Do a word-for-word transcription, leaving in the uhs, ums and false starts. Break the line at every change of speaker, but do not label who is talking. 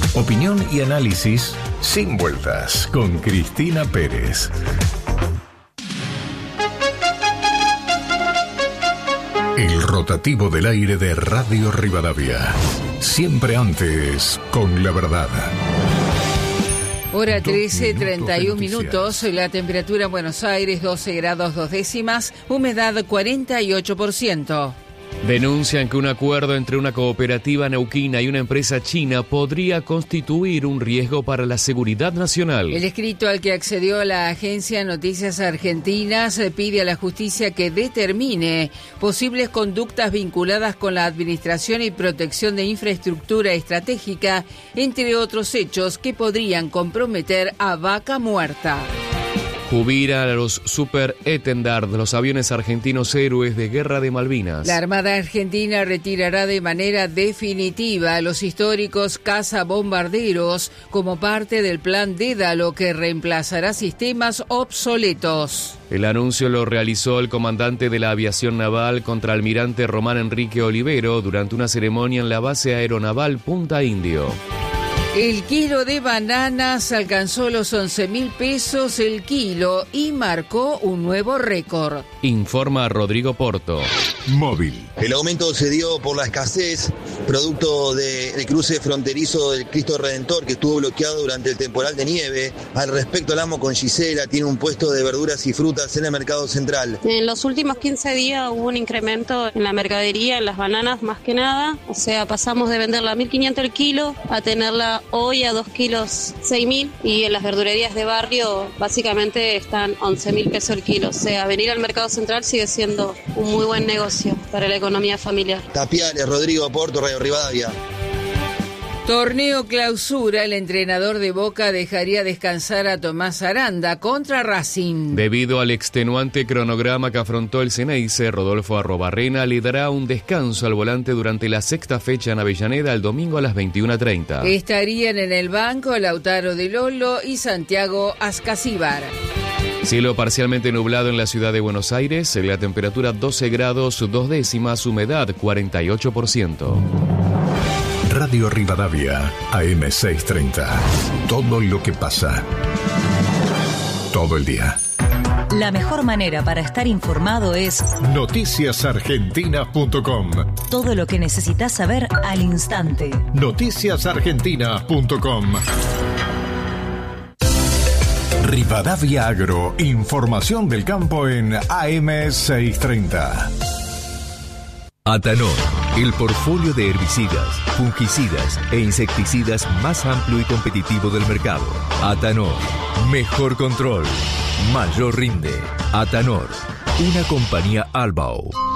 Opinión y análisis sin vueltas con Cristina Pérez. El rotativo del aire de Radio Rivadavia. Siempre antes con la verdad.
Hora trece, treinta y un minutos. La temperatura en Buenos Aires, doce grados dos décimas. Humedad cuarenta y ocho por ciento.
Denuncian que un acuerdo entre una cooperativa neuquina y una empresa china podría constituir un riesgo para la seguridad nacional.
El escrito al que accedió la agencia Noticias Argentinas pide a la justicia que determine posibles conductas vinculadas con la administración y protección de infraestructura estratégica, entre otros hechos que podrían comprometer a Vaca Muerta.
Jubila a los Super Etendard, los aviones argentinos héroes de Guerra de Malvinas.
La Armada Argentina retirará de manera definitiva los históricos cazabombarderos como parte del plan Dédalo, que reemplazará sistemas obsoletos.
El anuncio lo realizó el comandante de la aviación naval, contraalmirante Román Enrique Olivero, durante una ceremonia en la base aeronaval Punta Indio.
El kilo de bananas alcanzó los once mil pesos el kilo y marcó un nuevo récord.
Informa Rodrigo Porto.
Móvil.
El aumento se dio por la escasez, producto de- del cruce fronterizo del Cristo Redentor, que estuvo bloqueado durante el temporal de nieve. Al respecto, hablamos con Gisela, tiene un puesto de verduras y frutas en el mercado central.
En los últimos quince días hubo un incremento en la mercadería, en las bananas más que nada. O sea, pasamos de venderla a mil quinientos el kilo a tenerla hoy a dos kilos seis mil, y en las verdurerías de barrio básicamente están once mil pesos el kilo. O sea, venir al mercado central sigue siendo un muy buen negocio para la economía familiar.
Tapiales, Rodrigo Porto, Radio Rivadavia.
Torneo clausura, el entrenador de Boca dejaría descansar a Tomás Aranda contra Racing.
Debido al extenuante cronograma que afrontó el Ceneice, Rodolfo Arrobarrena le dará un descanso al volante durante la sexta fecha en Avellaneda el domingo a las veintiuna treinta.
Estarían en el banco Lautaro de Lolo y Santiago Ascasíbar.
Cielo parcialmente nublado en la ciudad de Buenos Aires, la temperatura doce grados dos décimas, humedad cuarenta y ocho por ciento.
Radio Rivadavia, A M seiscientos treinta. Todo lo que pasa. Todo el día.
La mejor manera para estar informado es
noticias argentinas punto com.
todo lo que necesitas saber al instante.
noticias argentinas punto com. Rivadavia Agro, información del campo en A M seiscientos treinta.
Atanor, el portfolio de herbicidas, fungicidas e insecticidas más amplio y competitivo del mercado. Atanor, mejor control, mayor rinde. Atanor, una compañía Albao.